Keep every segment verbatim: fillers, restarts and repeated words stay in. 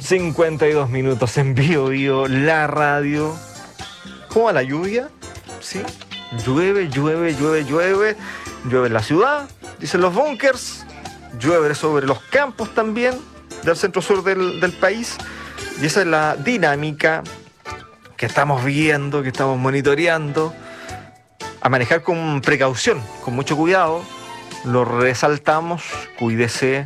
cincuenta y dos minutos en Bio Bio, la radio. ¿Cómo va la lluvia? Sí, llueve, llueve, llueve, llueve. Llueve en la ciudad, dicen los bunkers. Llueve sobre los campos también del centro-sur del, del país. Y esa es la dinámica que estamos viendo, que estamos monitoreando. A manejar con precaución, con mucho cuidado. Lo resaltamos, cuídese.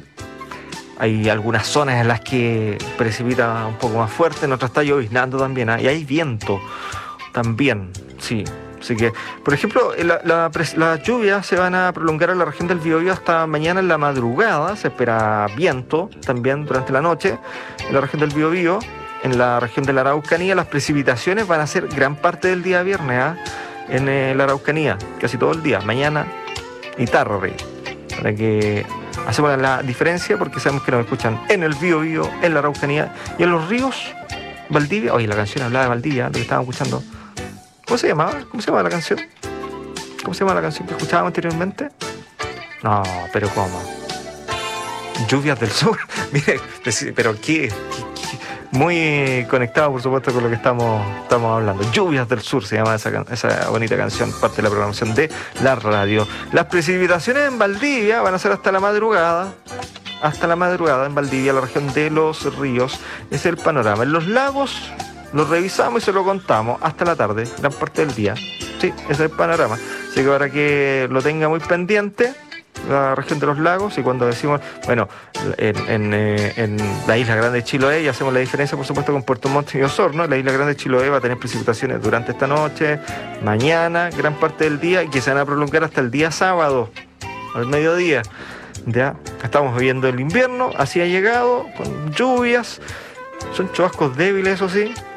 Hay algunas zonas en las que precipita un poco más fuerte, en otras está lloviznando también, ¿eh? Y hay viento también, sí. Así que, por ejemplo, la, la, las lluvias se van a prolongar en la región del Biobío hasta mañana en la madrugada. Se espera viento también durante la noche en la región del Biobío. En la región de la Araucanía las precipitaciones van a ser gran parte del día viernes, ¿eh? En eh, la Araucanía, casi todo el día, mañana y tarde. Para que hacemos la diferencia, porque sabemos que nos escuchan en el Biobío, en la Araucanía y en los ríos. Valdivia, oye, la canción hablaba de Valdivia, lo que estábamos escuchando. ¿Cómo se llamaba? ¿Cómo se llamaba la canción? ¿Cómo se llama la canción que escuchábamos anteriormente? No, pero ¿cómo? Lluvias del Sur. Mire, pero qué, qué, qué, muy conectado, por supuesto, con lo que estamos, estamos hablando. Lluvias del Sur se llama esa, esa bonita canción, parte de la programación de la radio. Las precipitaciones en Valdivia van a ser hasta la madrugada. Hasta la madrugada en Valdivia, la región de los ríos. Ese es el panorama. En los lagos lo revisamos y se lo contamos hasta la tarde, gran parte del día. Sí, ese es el panorama. Así que para que lo tenga muy pendiente, la región de los lagos, y cuando decimos, bueno, en, en, en la isla Grande de Chiloé, y hacemos la diferencia, por supuesto, con Puerto Montt y Osorno, la isla Grande de Chiloé va a tener precipitaciones durante esta noche, mañana, gran parte del día, y que se van a prolongar hasta el día sábado, al mediodía. Ya estamos viviendo el invierno, así ha llegado, con lluvias, son chubascos débiles, eso sí.